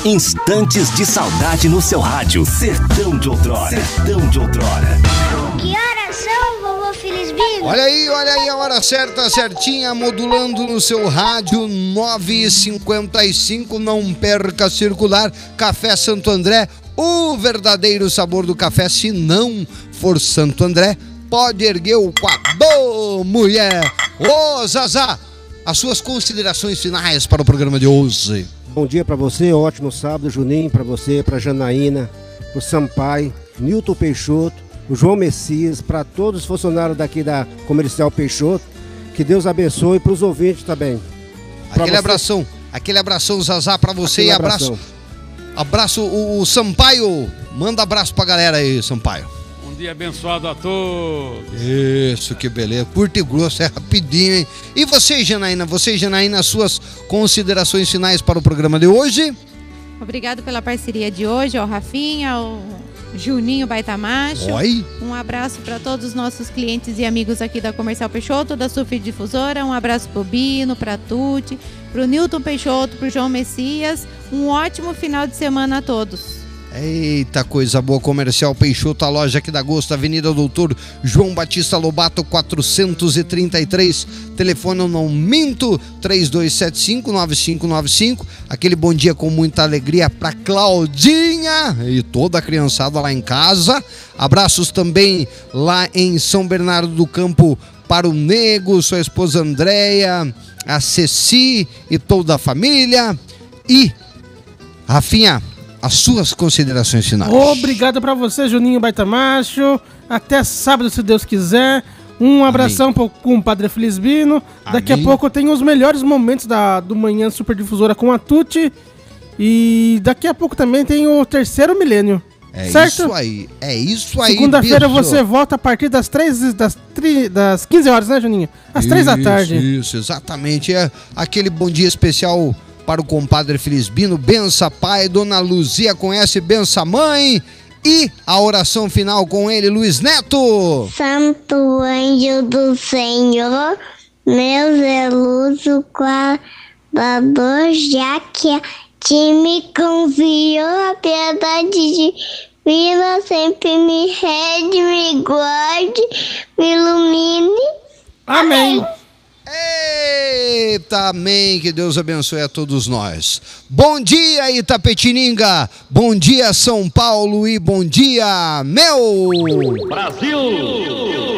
Instantes de saudade no seu rádio. Sertão de Outrora. Sertão de Outrora. Que horas são, vovô Felisbino? Olha aí, a hora certa, certinha, modulando no seu rádio, 9h55, não perca circular, Café Santo André, o verdadeiro sabor do café. Se não for Santo André, pode erguer o quadro, mulher. Ô, Zazá, as suas considerações finais para o programa de hoje. Bom dia para você, ótimo sábado, Juninho, para você, para Janaína, para o Sampaio, Nilton Peixoto, o João Messias, para todos os funcionários daqui da Comercial Peixoto, que Deus abençoe, para os ouvintes também. Aquele abração, Zazá, para você. E abraço o Sampaio, manda abraço pra galera aí, Sampaio. Um dia abençoado a todos. Isso, que beleza, curto e grosso, é rapidinho, hein? E você, Janaína, as suas considerações finais para o programa de hoje? Obrigado pela parceria de hoje, ao Rafinha, ao Juninho Baitamacho. Oi. Um abraço para todos os nossos clientes e amigos aqui da Comercial Peixoto, da Sulfite Difusora. Um abraço pro Bino, pra Tuti, pro Nilton Peixoto, pro João Messias. Um ótimo final de semana a todos. Eita, coisa boa. Comercial Peixoto, a loja aqui da Gosto, Avenida Doutor João Batista Lobato 433, telefone eu não minto, 3275-9595. Aquele bom dia com muita alegria pra Claudinha e toda a criançada lá em casa. Abraços também lá em São Bernardo do Campo para o Nego, sua esposa Andréia, a Ceci e toda a família. E Rafinha, as suas considerações finais. Obrigado pra você, Juninho Baitamacho. Até sábado, se Deus quiser. Um abração com o Padre Felisbino. Daqui a pouco eu tenho os melhores momentos do Manhã Super Difusora com a Tuti. E daqui a pouco também tem o terceiro milênio. Certo? É isso aí. Segunda-feira você volta a partir das 15 horas, né, Juninho? Às 3 da tarde. Isso, exatamente. É aquele bom dia especial para o compadre Felisbino. Bença pai, Dona Luzia conhece, bença mãe. E a oração final com ele, Luiz Neto. Santo anjo do Senhor, meu zeloso guardador, já que a ti me confiou a piedade divina, sempre me rede, me guarde, me ilumine. Amém. Eita, amém, que Deus abençoe a todos nós. Bom dia, Itapetininga, bom dia, São Paulo, e bom dia, meu Brasil!